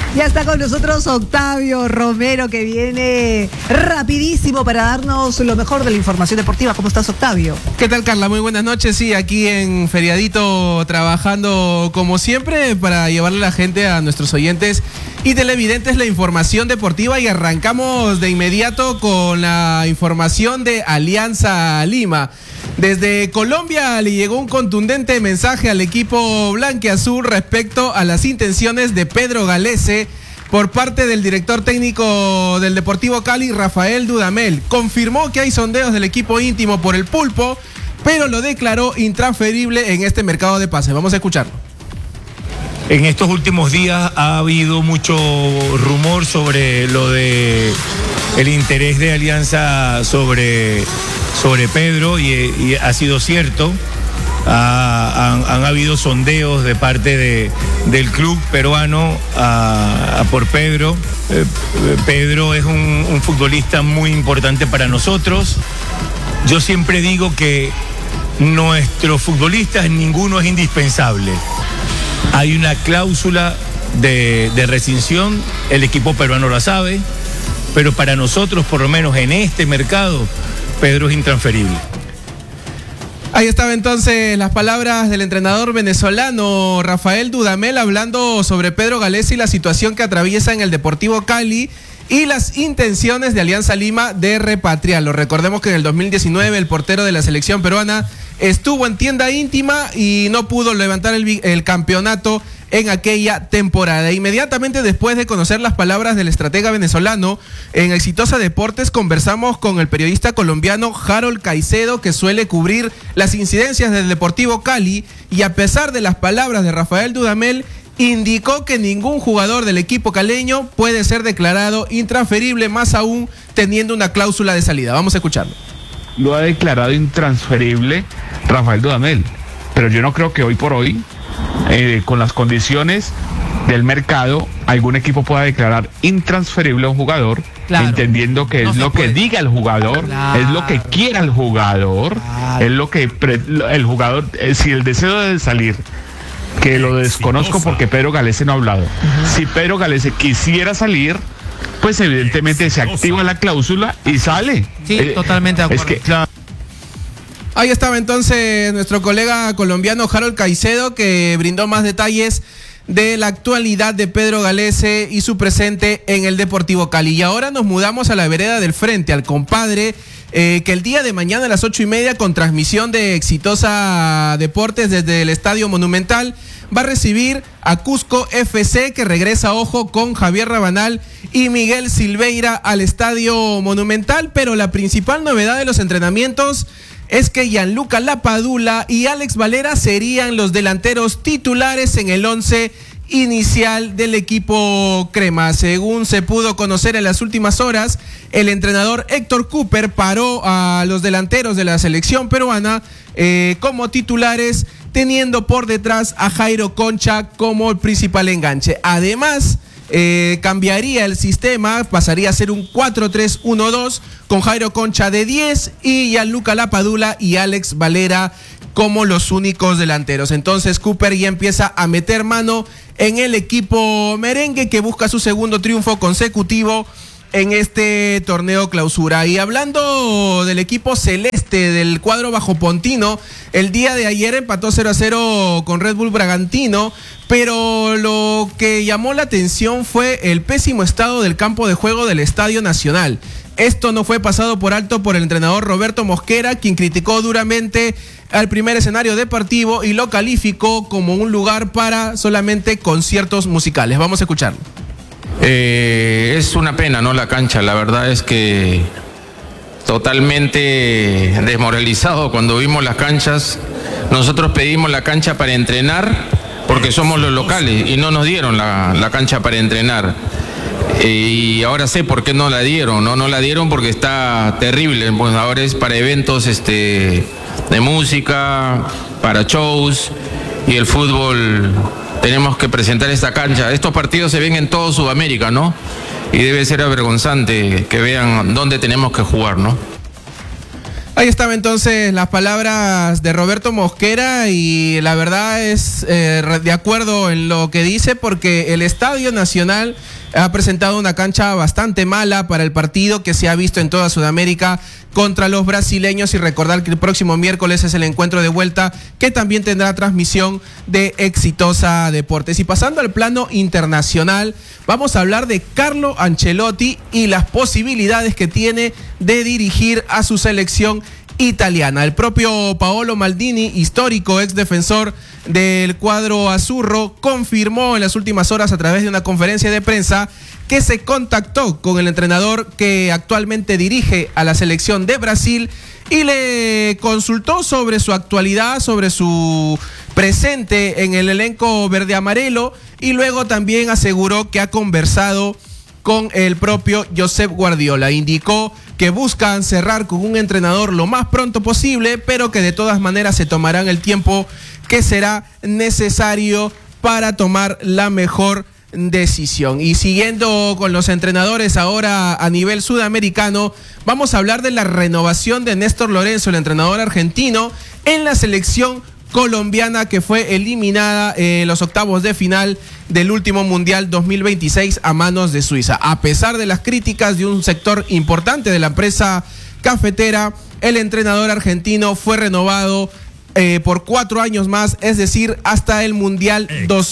Ya está con nosotros Octavio Romero, que viene rapidísimo para darnos lo mejor de la información deportiva. ¿Cómo estás, Octavio? ¿Qué tal, Carla? Muy buenas noches. Sí, aquí en Feriadito trabajando como siempre para llevarle a la gente, a nuestros oyentes y televidentes, la información deportiva, y arrancamos de inmediato con la información de Alianza Lima. Desde Colombia le llegó un contundente mensaje al equipo blanquiazul respecto a las intenciones de Pedro Galese por parte del director técnico del Deportivo Cali, Rafael Dudamel. Confirmó que hay sondeos del equipo íntimo por el Pulpo, pero lo declaró intransferible en este mercado de pases. Vamos a escucharlo. En estos últimos días ha habido mucho rumor sobre lo de el interés de Alianza sobre Pedro, y ha sido cierto. Han habido sondeos de parte del club peruano por Pedro. Pedro es un futbolista muy importante para nosotros. Yo siempre digo que nuestros futbolistas, ninguno es indispensable. Hay una cláusula de rescisión, el equipo peruano la sabe, pero para nosotros, por lo menos en este mercado, Pedro es intransferible. Ahí estaban entonces las palabras del entrenador venezolano Rafael Dudamel hablando sobre Pedro Galese y la situación que atraviesa en el Deportivo Cali y las intenciones de Alianza Lima de repatriarlo. Recordemos que en el 2019 el portero de la selección peruana estuvo en tienda íntima y no pudo levantar el campeonato en aquella temporada. Inmediatamente después de conocer las palabras del estratega venezolano, en Exitosa Deportes conversamos con el periodista colombiano Harold Caicedo, que suele cubrir las incidencias del Deportivo Cali, y a pesar de las palabras de Rafael Dudamel, indicó que ningún jugador del equipo caleño puede ser declarado intransferible, más aún teniendo una cláusula de salida. Vamos a escucharlo. Lo ha declarado intransferible Rafael Dudamel, pero yo no creo que hoy por hoy, con las condiciones del mercado, algún equipo pueda declarar intransferible a un jugador, claro, entendiendo que no es lo que diga el jugador, claro, es lo que quiera el jugador, claro, es lo que el jugador, si el deseo de salir, que lo desconozco porque Pedro Galese no ha hablado. Si Pedro Galese quisiera salir, pues evidentemente se activa la cláusula y sale. Sí, totalmente de acuerdo. Es que, claro. Ahí estaba entonces nuestro colega colombiano Harold Caicedo, que brindó más detalles de la actualidad de Pedro Galese y su presente en el Deportivo Cali. Y ahora nos mudamos a la vereda del frente, al compadre, que el día de mañana a las 8:30, con transmisión de Exitosa Deportes desde el Estadio Monumental, va a recibir a Cusco FC, que regresa, ojo, con Javier Rabanal y Miguel Silveira al Estadio Monumental. Pero la principal novedad de los entrenamientos es que Gianluca Lapadula y Alex Valera serían los delanteros titulares en el 11 inicial del equipo crema. Según se pudo conocer en las últimas horas, el entrenador Héctor Cooper paró a los delanteros de la selección peruana como titulares, teniendo por detrás a Jairo Concha como el principal enganche. Además, cambiaría el sistema, pasaría a ser un 4-3-1-2 con Jairo Concha de 10 y Gianluca Lapadula y Alex Valera como los únicos delanteros. Entonces Cooper ya empieza a meter mano en el equipo merengue, que busca su segundo triunfo consecutivo en este torneo clausura. Y hablando del equipo celeste del cuadro bajopontino, el día de ayer empató 0-0 con Red Bull Bragantino, pero lo que llamó la atención fue el pésimo estado del campo de juego del Estadio Nacional. Esto no fue pasado por alto por el entrenador Roberto Mosquera, quien criticó duramente al primer escenario deportivo y lo calificó como un lugar para solamente conciertos musicales. Vamos a escucharlo. Es una pena, ¿no? La cancha, la verdad es que totalmente desmoralizado cuando vimos las canchas. Nosotros pedimos la cancha para entrenar porque somos los locales y no nos dieron la cancha para entrenar. Y ahora sé por qué no la dieron, no la dieron porque está terrible. Pues ahora es para eventos de música, para shows, y el fútbol tenemos que presentar esta cancha. Estos partidos se ven en todo Sudamérica, ¿no? Y debe ser avergonzante que vean dónde tenemos que jugar, ¿no? Ahí estaban entonces las palabras de Roberto Mosquera y la verdad es de acuerdo en lo que dice, porque el Estadio Nacional ha presentado una cancha bastante mala para el partido que se ha visto en toda Sudamérica contra los brasileños, y recordar que el próximo miércoles es el encuentro de vuelta, que también tendrá transmisión de Exitosa Deportes. Y pasando al plano internacional, vamos a hablar de Carlo Ancelotti y las posibilidades que tiene de dirigir a su selección italiana. El propio Paolo Maldini, histórico ex defensor del cuadro azzurro, confirmó en las últimas horas a través de una conferencia de prensa que se contactó con el entrenador que actualmente dirige a la selección de Brasil y le consultó sobre su actualidad, sobre su presente en el elenco verde amarelo, y luego también aseguró que ha conversado con el propio Josep Guardiola. Indicó que buscan cerrar con un entrenador lo más pronto posible, pero que de todas maneras se tomarán el tiempo que será necesario para tomar la mejor decisión. Y siguiendo con los entrenadores ahora a nivel sudamericano, vamos a hablar de la renovación de Néstor Lorenzo, el entrenador argentino, en la selección colombiana, que fue eliminada en los octavos de final del último Mundial 2026 a manos de Suiza. A pesar de las críticas de un sector importante de la empresa cafetera, el entrenador argentino fue renovado por 4 años más, es decir, hasta el Mundial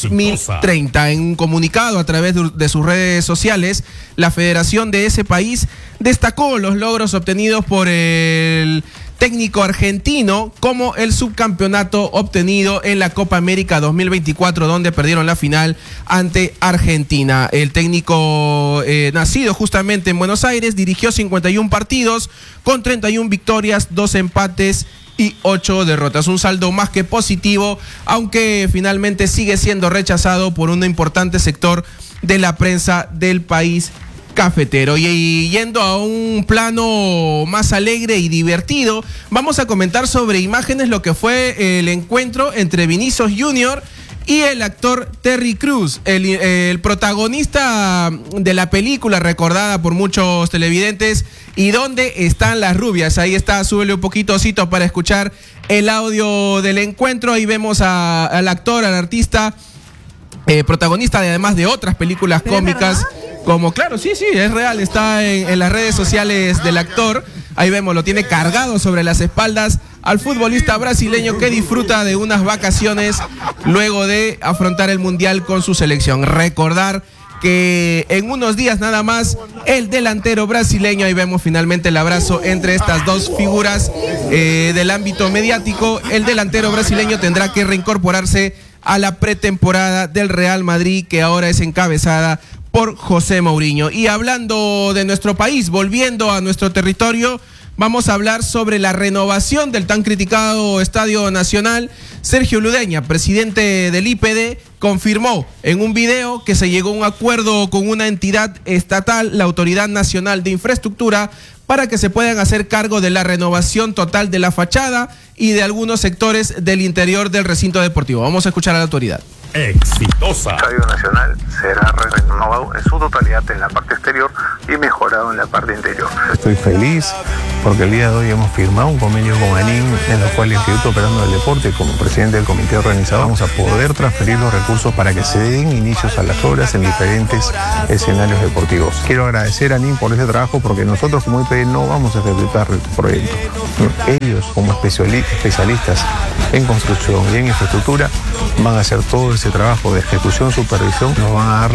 2030. En un comunicado a través de sus redes sociales, la federación de ese país destacó los logros obtenidos por el técnico argentino, como el subcampeonato obtenido en la Copa América 2024, donde perdieron la final ante Argentina. El técnico nacido justamente en Buenos Aires dirigió 51 partidos con 31 victorias, 2 empates y 8 derrotas. Un saldo más que positivo, aunque finalmente sigue siendo rechazado por un importante sector de la prensa del país cafetero. Y yendo a un plano más alegre y divertido, vamos a comentar sobre imágenes lo que fue el encuentro entre Vinicius Junior y el actor Terry Crews, el protagonista de la película recordada por muchos televidentes, ¿Y dónde están las rubias? Ahí está, súbele un poquito, Osito, para escuchar el audio del encuentro. Ahí vemos al actor, al artista, protagonista además de otras películas cómicas, como, claro, sí, es real, está en las redes sociales del actor. Ahí vemos, lo tiene cargado sobre las espaldas al futbolista brasileño que disfruta de unas vacaciones luego de afrontar el Mundial con su selección. Recordar que en unos días nada más el delantero brasileño, ahí vemos finalmente el abrazo entre estas dos figuras del ámbito mediático, el delantero brasileño tendrá que reincorporarse a la pretemporada del Real Madrid, que ahora es encabezada por José Mourinho. Y hablando de nuestro país, volviendo a nuestro territorio, vamos a hablar sobre la renovación del tan criticado Estadio Nacional. Sergio Ludeña, presidente del IPD, confirmó en un video que se llegó a un acuerdo con una entidad estatal, la Autoridad Nacional de Infraestructura, para que se puedan hacer cargo de la renovación total de la fachada y de algunos sectores del interior del recinto deportivo. Vamos a escuchar a la autoridad. Exitosa. El Estadio Nacional será renovado en su totalidad en la parte exterior y mejorado en la parte interior. Estoy feliz porque el día de hoy hemos firmado un convenio con ANIM, en el cual el Instituto Operando del Deporte, como presidente del comité organizador, vamos a poder transferir los recursos para que se den inicios a las obras en diferentes escenarios deportivos. Quiero agradecer a ANIM por ese trabajo, porque nosotros como IPD no vamos a ejecutar el proyecto. Ellos, como especialistas en construcción y en infraestructura, van a hacer todo ese trabajo de ejecución, supervisión, nos van a dar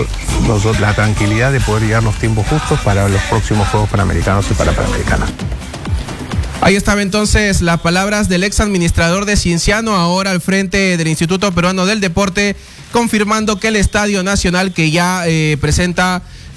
la tranquilidad de poder llegar los tiempos justos para los próximos Juegos Panamericanos y para Panamericanas. Ahí estaba entonces las palabras del ex administrador de Cienciano, ahora al frente del Instituto Peruano del Deporte, confirmando que el Estadio Nacional, que ya presenta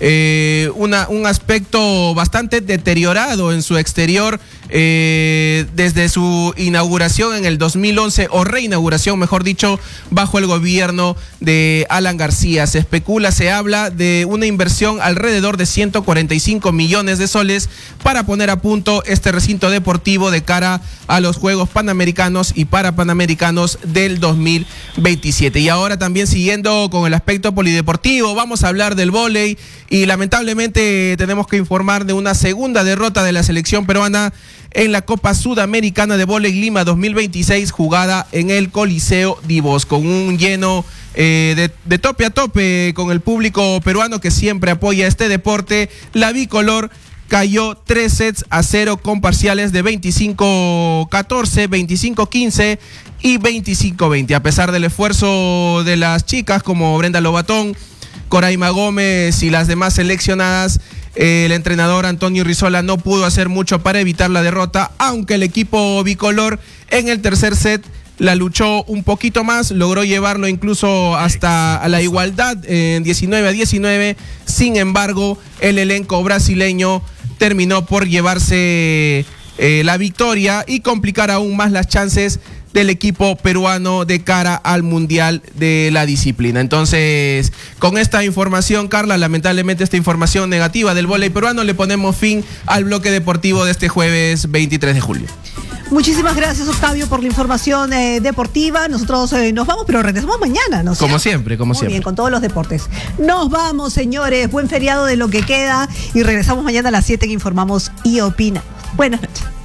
un aspecto bastante deteriorado en su exterior desde su inauguración en el 2011, o reinauguración mejor dicho, bajo el gobierno de Alan García. Se especula, se habla de una inversión alrededor de 145 millones de soles para poner a punto este recinto deportivo de cara a los Juegos Panamericanos y Parapanamericanos del 2027. Y ahora también siguiendo con el aspecto polideportivo, vamos a hablar del vóley, Y lamentablemente tenemos que informar de una segunda derrota de la selección peruana en la Copa Sudamericana de Vóley Lima 2026, jugada en el Coliseo Divos, con un lleno de tope a tope con el público peruano que siempre apoya este deporte. La bicolor cayó 3-0 con parciales de 25-14, 25-15 y 25-20. A pesar del esfuerzo de las chicas como Brenda Lobatón, Coraima Gómez y las demás seleccionadas, el entrenador Antonio Rizola no pudo hacer mucho para evitar la derrota, aunque el equipo bicolor en el tercer set la luchó un poquito más, logró llevarlo incluso hasta a la igualdad en 19-19. Sin embargo, el elenco brasileño terminó por llevarse la victoria y complicar aún más las chances del equipo peruano de cara al Mundial de la disciplina. Entonces, con esta información, Carla, lamentablemente esta información negativa del vóley peruano, le ponemos fin al bloque deportivo de este jueves 23 de julio. Muchísimas gracias, Octavio, por la información deportiva. Nosotros nos vamos, pero regresamos mañana, ¿no? Como siempre, como siempre. Muy bien, con todos los deportes. Nos vamos, señores. Buen feriado de lo que queda y regresamos mañana a las 7 que informamos y opinamos. Buenas noches.